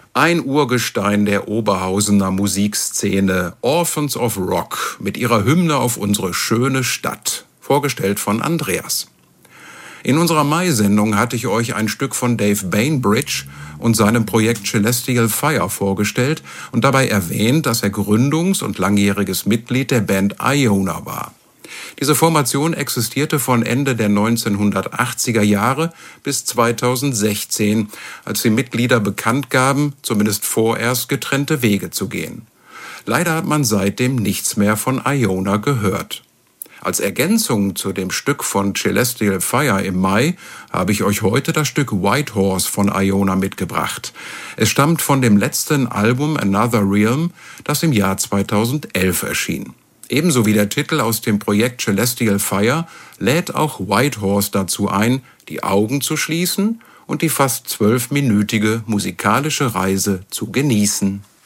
Ein Urgestein der Oberhausener Musikszene, Orphans of Rock, mit ihrer Hymne auf unsere schöne Stadt, vorgestellt von Andreas. In unserer Mai-Sendung hatte ich euch ein Stück von Dave Bainbridge und seinem Projekt Celestial Fire vorgestellt und dabei erwähnt, dass er Gründungs- und langjähriges Mitglied der Band Iona war. Diese Formation existierte von Ende der 1980er Jahre bis 2016, als die Mitglieder bekannt gaben, zumindest vorerst getrennte Wege zu gehen. Leider hat man seitdem nichts mehr von Iona gehört. Als Ergänzung zu dem Stück von Celestial Fire im Mai habe ich euch heute das Stück White Horse von Iona mitgebracht. Es stammt von dem letzten Album Another Realm, das im Jahr 2011 erschien. Ebenso wie der Titel aus dem Projekt Celestial Fire lädt auch White Horse dazu ein, die Augen zu schließen und die fast 12-minütige musikalische Reise zu genießen.